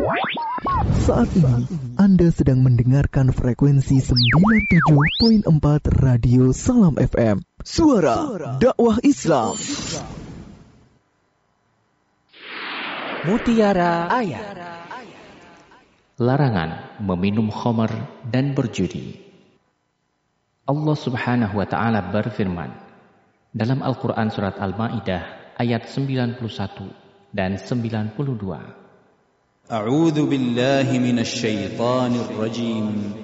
Saat ini Anda sedang mendengarkan frekuensi 97.4 Radio Salam FM. Suara dakwah Islam. Mutiara Ayat. Larangan meminum khamar dan berjudi. Allah Subhanahu wa taala berfirman dalam Al-Qur'an surat Al-Maidah ayat 91 dan 92. A'udzu billahi minasy syaithanir rajim.